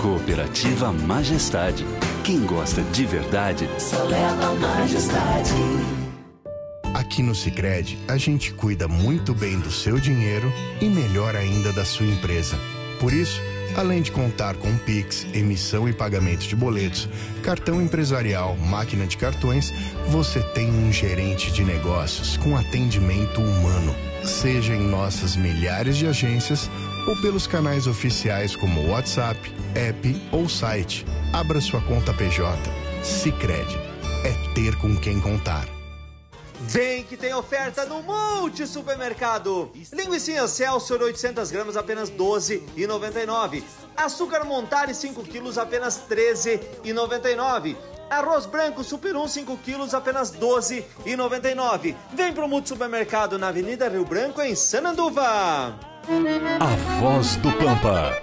Cooperativa Majestade. Quem gosta de verdade, só leva Majestade. Aqui no Sicredi, a gente cuida muito bem do seu dinheiro e melhor ainda da sua empresa. Por isso, além de contar com Pix, emissão e pagamento de boletos, cartão empresarial, máquina de cartões, você tem um gerente de negócios com atendimento humano. Seja em nossas milhares de agências ou pelos canais oficiais como WhatsApp, app ou site. Abra sua conta PJ. Sicredi. É ter com quem contar. Vem que tem oferta no Multi Supermercado. Linguiça Celsior 800 gramas apenas R$ 12,99. Açúcar Montare 5 quilos apenas R$ 13,99. Arroz branco Super 1 5 quilos apenas R$ 12,99. Vem pro Multi Supermercado na Avenida Rio Branco em Sananduva. A Voz do Pampa.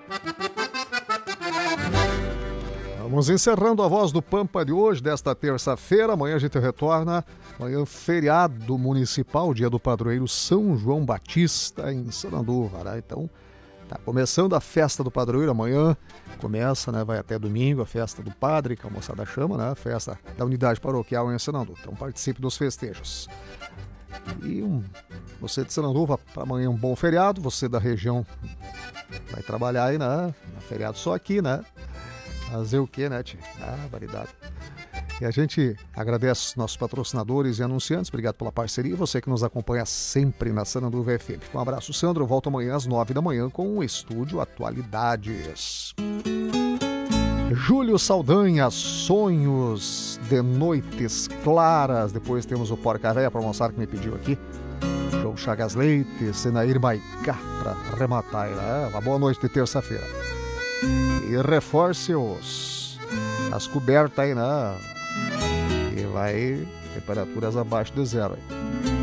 Vamos encerrando a Voz do Pampa de hoje, desta terça-feira. Amanhã a gente retorna. Amanhã feriado municipal, dia do padroeiro São João Batista em Sananduva, né? Então, tá começando a festa do padroeiro amanhã. Começa, né? Vai até domingo, a festa do padre, que a moçada chama, né? A festa da unidade paroquial em Sananduva. Então participe dos festejos. E você de Sananduva, para amanhã um bom feriado. Você da região vai trabalhar aí, né? Feriado só aqui, né? Fazer o quê, né, tia? Variedade. E a gente agradece os nossos patrocinadores e anunciantes. Obrigado pela parceria. Você que nos acompanha sempre na Sananduva FM. Um abraço, Sandro. Eu volto amanhã às 9 da manhã com o Estúdio Atualidades. Júlio Saldanha, Sonhos de Noites Claras. Depois temos o Porca Véia para almoçar, que me pediu aqui. João Chagas Leite, Senair Maicá para arrematar. Né? Uma boa noite de terça-feira. E reforce as cobertas aí, né? E vai temperaturas abaixo de zero aí.